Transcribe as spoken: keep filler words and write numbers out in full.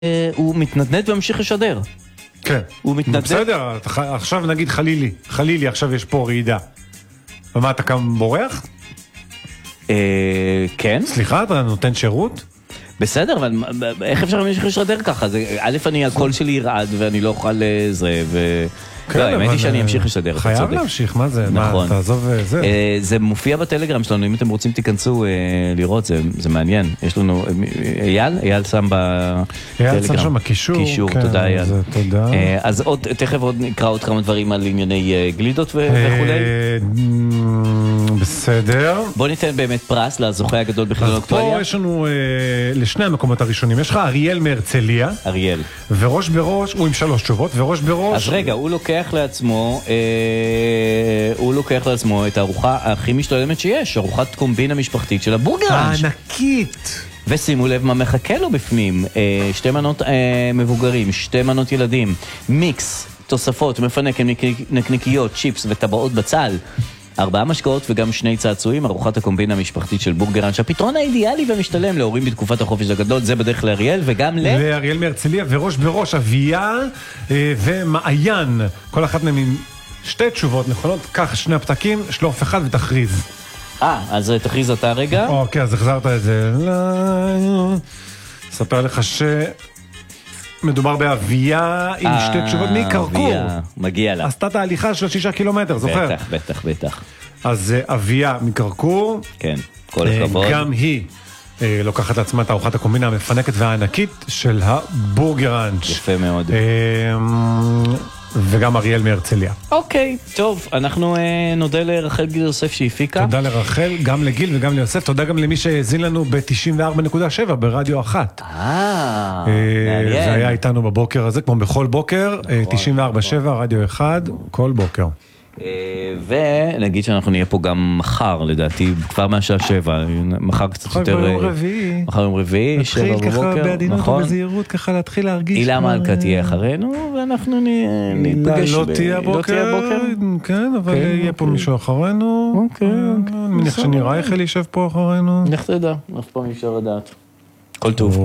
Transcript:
הוא מתנדנד וממשיך לשדר. כן. הוא מתנדנד. בסדר, עכשיו נגיד חלילי, חלילי, עכשיו יש פה רעידה. ומה, אתה כאן בורח? כן. סליחה, אתה נותן שירות? בסדר, אבל איך אפשר להמשיך לשדר ככה? א', אני, הקול שלי ירעד ואני לא אוכל לזה, ו... לא, האמת היא שאני אמשיך לשדר, אתה צודק. חייב להמשיך, מה זה? נכון. מה, תעזוב זה? זה מופיע בטלגרם שלנו, אם אתם רוצים תיכנסו לראות, זה מעניין. יש לנו, אייל? אייל שם בטלגרם. אייל שם שם הקישור. קישור, תודה אייל. תודה. אז עוד, תכף עוד נקרא עוד כמה דברים על ענייני גלידות וכולי. בסדר. בוא ניתן באמת פרס לזוכה הגדול בחידון אקטואליה. פה יש לנו לשני המקומות הראשונים. יש לך אריאל מהרצליה. אריאל. וראש בראש, הוא עם שלוש תשובות, וראש בראש... אז רגע, הוא לוקח לעצמו, אה, הוא לוקח לעצמו את הארוחה הכי משתלמת שיש, ארוחת קומבינה משפחתית של הבורגראנץ'. הענקית. ושימו לב מה מחכה לו בפנים, אה, שתי מנות אה, מבוגרים, שתי מנות ילדים, מיקס, תוספות, מפנק, נקניקיות, צ'יפס וטבעות בצל. ארבעה משקאות וגם שני צעצועים, ארוחת הקומבינה המשפחתית של בורגראנץ'. הפתרון האידיאלי והמשתלם להורים בתקופת החופש הגדול, זה בדרך לאריאל וגם ל... לאריאל מהרצליה, וראש בראש אביה ומעיין. כל אחת מהם עם שתי תשובות נכונות, קח שני הפתקים, שלוף אחד ותכריז. אה, אז תכריז אתה רגע. אוקיי, אז החזרת את זה. ספר לך ש... מדובר באביה עם שתי תשובות מקרקור. מגיע לה. עשתה תהליכה של שישה קילומטר, זוכר? בטח, בטח, בטח. אז אביה מקרקור. כן, כל הכבוד. גם היא לוקחת לעצמה את ארוחת הקומבינה המפנקת והענקית של הבורגראנץ'. יפה מאוד. וגם אריאל מהרצליה. אוקיי, טוב, אנחנו נודה לרחל גיל יוסף שהפיקה. תודה לרחל, גם לגיל וגם ליוסף. תודה גם למי שהזין לנו ב-תשעים וארבע נקודה שבע ברדיו אחת. אה, מעניין. זה היה איתנו בבוקר הזה, כמו בכל בוקר, תשעים וארבע נקודה שבע, רדיו אחד, כל בוקר. ונגיד שאנחנו נהיה פה גם מחר, לדעתי, כבר מהשעה שבע, מחר קצת יותר... מחר יום רביעי. מחר יום רביעי, שבע בבוקר. נתחיל ככה בעדינות ובזהירות, ככה להתחיל להרגיש... הילה מלכה תהיה אחרינו, ואנחנו ניפגש... לא תהיה הבוקר, כן, אבל יהיה פה מישהו אחרינו. אוקיי. אני מניח שנראה איך אלי ישב פה אחרינו. לך תדע, אף פעם אי אפשר לדעת. כל טוב.